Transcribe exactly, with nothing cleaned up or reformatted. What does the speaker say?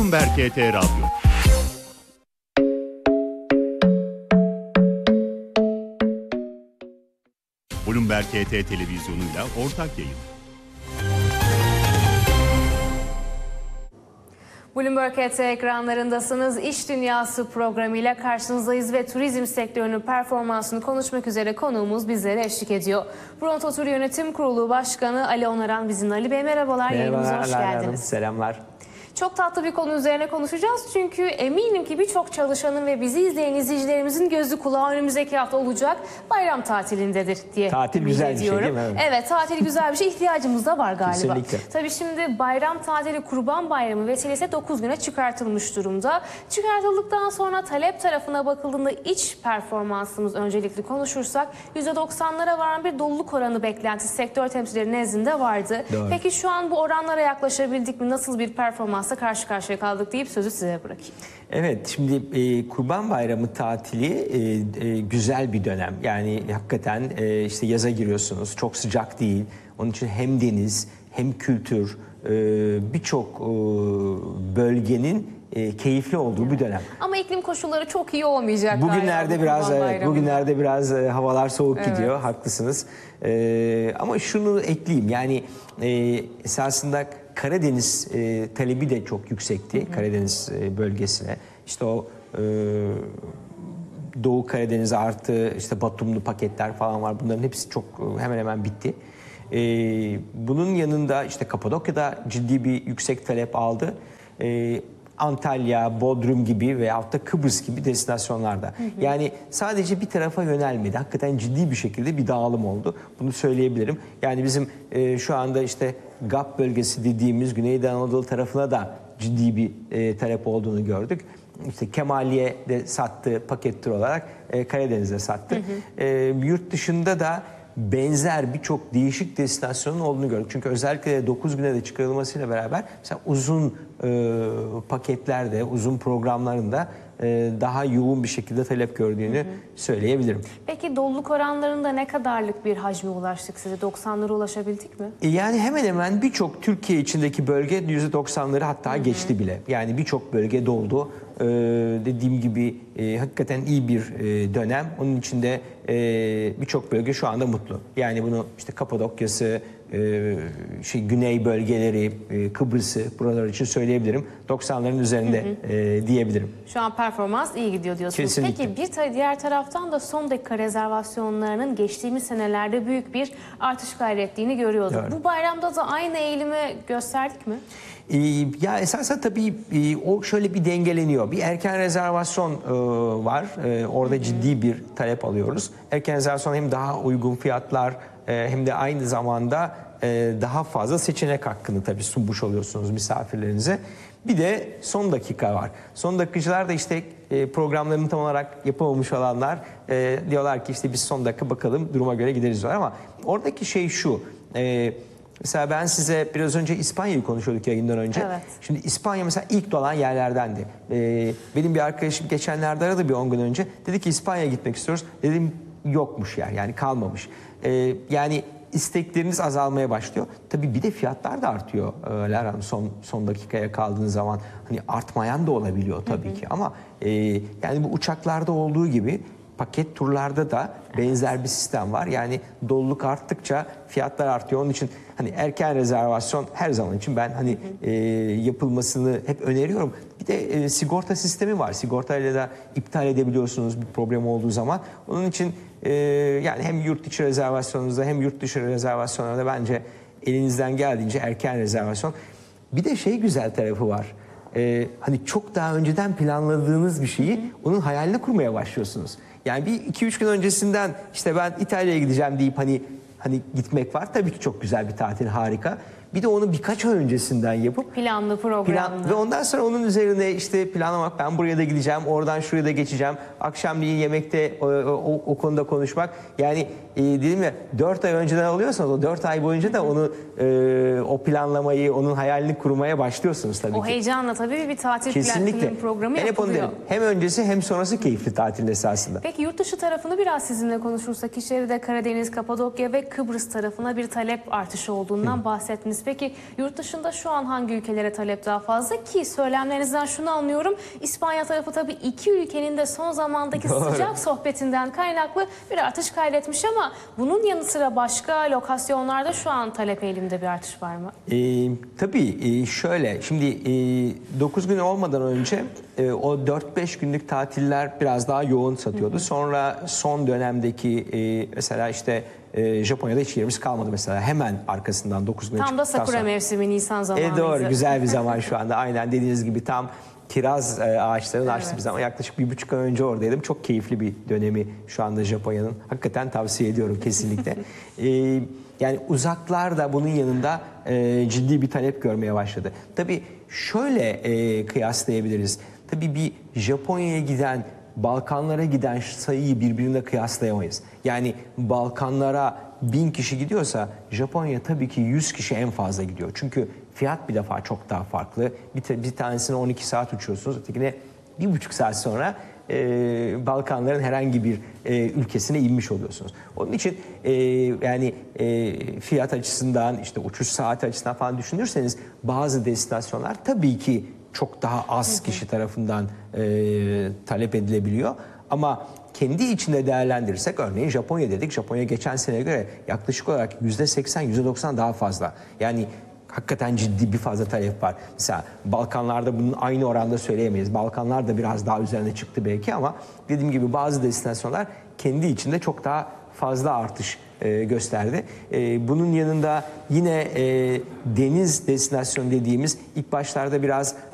Bloomberg K T Radyo. Bloomberg K T televizyonuyla ortak yayın. Bloomberg K T ekranlarındasınız. İş Dünyası programıyla karşınızdayız ve turizm sektörünün performansını konuşmak üzere konuğumuz bizlere eşlik ediyor. Bronto Tur Yönetim Kurulu Başkanı Ali Onaran bizimle. Ali Bey merhabalar, yayınımıza hoş geldiniz. Hanım, selamlar. Çok tatlı bir konu üzerine konuşacağız çünkü eminim ki birçok çalışanın ve bizi izleyen izleyicilerimizin gözü kulağı önümüzdeki hafta olacak bayram tatilindedir diye Tatil güzel bir şey değil mi? Evet, evet tatil güzel bir şey, ihtiyacımız da var galiba. Kesinlikle. Tabii şimdi bayram tatili Kurban Bayramı vesilesiyle dokuz güne çıkartılmış durumda. Çıkartıldıktan sonra talep tarafına bakıldığında iç performansımız öncelikli konuşursak yüzde doksanlara varan bir doluluk oranı beklentisi sektör temsilcileri nezdinde vardı. Doğru. Peki şu an bu oranlara yaklaşabildik mi? Nasıl bir performans karşı karşıya kaldık deyip sözü size bırakayım. Evet, şimdi e, Kurban Bayramı tatili e, e, güzel bir dönem. Yani hakikaten e, işte yaza giriyorsunuz, çok sıcak değil. Onun için hem deniz hem kültür e, birçok e, bölgenin e, keyifli olduğu evet. bir dönem. Ama iklim koşulları çok iyi olmayacak. Bugünlerde biraz evet, bugünlerde biraz e, havalar soğuk evet. gidiyor, haklısınız. E, ama şunu ekleyeyim, yani e, esasında Karadeniz e, talebi de çok yüksekti, hı hı. Karadeniz e, bölgesine. İşte o e, Doğu Karadeniz artı işte Batumlu paketler falan var. Bunların hepsi çok hemen hemen bitti. E, bunun yanında işte Kapadokya'da ciddi bir yüksek talep aldı. E, Antalya, Bodrum gibi veyahut da Kıbrıs gibi destinasyonlarda. Hı hı. Yani sadece bir tarafa yönelmedi. Hakikaten ciddi bir şekilde bir dağılım oldu. Bunu söyleyebilirim. Yani bizim e, şu anda işte G A P bölgesi dediğimiz Güneydoğu Anadolu tarafına da ciddi bir e, talep olduğunu gördük. İşte Kemaliye de sattı paket tur olarak, e, Karadeniz'e sattı. Hı hı. E, yurt dışında da benzer birçok değişik destinasyonun olduğunu gördük. Çünkü özellikle de dokuz güne de çıkarılmasıyla beraber mesela uzun e, paketlerde, uzun programlarında e, daha yoğun bir şekilde talep gördüğünü hı hı. söyleyebilirim. Peki doluluk oranlarında ne kadarlık bir hacme ulaştık size? doksanlara ulaşabildik mi? E, yani hemen hemen birçok Türkiye içindeki bölge yüzde doksanları hatta hı hı. geçti bile. Yani birçok bölge doldu. Ee, dediğim gibi e, hakikaten iyi bir e, dönem. Onun içinde e, birçok bölge şu anda mutlu. Yani bunu işte Kapadokya'sı, e, şey Güney bölgeleri, e, Kıbrıs'ı buralar için söyleyebilirim. doksanların üzerinde hı hı. E, diyebilirim. Şu an performans iyi gidiyor diyorsunuz. Kesinlikle. Peki bir ta diğer taraftan da son dakika rezervasyonlarının geçtiğimiz senelerde büyük bir artış kaydettiğini görüyorduk. Doğru. Bu bayramda da aynı eğilimi gösterdik mi? Ee, ya esasen tabii e, o şöyle bir dengeleniyor. Bir erken rezervasyon e, var. E, orada hı hı. ciddi bir talep alıyoruz. Erken rezervasyon hem daha uygun fiyatlar e, hem de aynı zamanda e, daha fazla seçenek hakkını tabii sunmuş oluyorsunuz misafirlerinize. Bir de son dakika var. Son dakikacılar da işte e, programlarını tam olarak yapamamış olanlar e, diyorlar ki işte biz son dakika bakalım duruma göre gideriz diyorlar. Ama oradaki şey şu... E, Mesela ben size biraz önce İspanya'yı konuşuyorduk yayından önce. Evet. Şimdi İspanya mesela ilk dolan yerlerdendi. Ee, benim bir arkadaşım geçenlerde aradı bir on gün önce. Dedi ki İspanya'ya gitmek istiyoruz. Dedim yokmuş yer yani kalmamış. Ee, yani istekleriniz azalmaya başlıyor. Tabii bir de fiyatlar da artıyor. Ee, son son dakikaya kaldığınız zaman hani artmayan da olabiliyor tabii hı hı. ki. Ama e, yani bu uçaklarda olduğu gibi paket turlarda da benzer bir sistem var. Yani doluluk arttıkça fiyatlar artıyor. Onun için hani erken rezervasyon her zaman için ben hani e, yapılmasını hep öneriyorum. Bir de e, sigorta sistemi var. Sigortayla da iptal edebiliyorsunuz bir problem olduğu zaman. Onun için e, yani hem yurt içi rezervasyonunuzda hem yurt dışı rezervasyonlarda bence elinizden geldiğince erken rezervasyon. Bir de şey güzel tarafı var. Ee, hani çok daha önceden planladığınız bir şeyi onun hayalini kurmaya başlıyorsunuz. Yani bir iki üç gün öncesinden işte ben İtalya'ya gideceğim deyip hani hani gitmek var. Tabii ki çok güzel bir tatil, harika. Bir de onu birkaç ay öncesinden yapıp planlı programlı plan, ve ondan sonra onun üzerine işte planlamak, ben buraya da gideceğim, oradan şuraya da geçeceğim, akşamleyin yemekte o, o, o konuda konuşmak. Yani e, dedim ya dört ay önceden alıyorsanız o dört ay boyunca da onu e, o planlamayı, onun hayalini kurmaya başlıyorsunuz tabii o ki. O heyecanla tabii bir tatil Kesinlikle. plan programı ben yapılıyor. Hep onu derim. Hem öncesi hem sonrası keyifli tatil esasında. Peki yurt dışı tarafını biraz sizinle konuşursak, içeride Karadeniz, Kapadokya ve Kıbrıs tarafına bir talep artışı olduğundan Hı. bahsettiniz. Peki yurt dışında şu an hangi ülkelere talep daha fazla ki söylemlerinizden şunu anlıyorum. İspanya tarafı tabii iki ülkenin de son zamandaki Doğru. sıcak sohbetinden kaynaklı bir artış kaydetmiş ama bunun yanı sıra başka lokasyonlarda şu an talep eğiliminde bir artış var mı? Ee, tabii e, şöyle şimdi e, dokuz gün olmadan önce e, o dört beş günlük tatiller biraz daha yoğun satıyordu. Hı hı. Sonra son dönemdeki e, mesela işte e, Japonya'da hiç yerimiz kalmadı mesela hemen arkasından dokuz gün Tam da sakura mevsimi Nisan zamanıydı. E, doğru güzel bir zaman şu anda aynen dediğiniz gibi tam kiraz e, ağaçlarının Evet. açtığı bir zaman yaklaşık bir buçuk ay önce oradaydım. Çok keyifli bir dönemi şu anda Japonya'nın. Hakikaten tavsiye ediyorum kesinlikle. e, yani uzaklar da bunun yanında e, ciddi bir talep görmeye başladı. Tabii şöyle e, kıyaslayabiliriz. Tabii bir Japonya'ya giden, Balkanlara giden sayıyı birbirine kıyaslayamayız. Yani Balkanlara bin kişi gidiyorsa Japonya tabii ki yüz kişi en fazla gidiyor. Çünkü fiyat bir defa çok daha farklı. Bir, bir tanesine on iki saat uçuyorsunuz, ötekine bir buçuk saat sonra e, Balkanların herhangi bir e, ülkesine inmiş oluyorsunuz. Onun için e, yani e, fiyat açısından işte uçuş saati açısından falan düşünürseniz bazı destinasyonlar tabii ki çok daha az kişi tarafından e, talep edilebiliyor. Ama kendi içinde değerlendirirsek örneğin Japonya dedik. Japonya geçen seneye göre yaklaşık olarak yüzde seksen yüzde doksan daha fazla. Yani hakikaten ciddi bir fazla talep var. Mesela Balkanlarda bunun aynı oranda söyleyemeyiz. Balkanlar da biraz daha üzerine çıktı belki ama dediğim gibi bazı destinasyonlar kendi içinde çok daha fazla artış e, gösterdi. E, bunun yanında yine e, deniz destinasyonu dediğimiz ilk başlarda biraz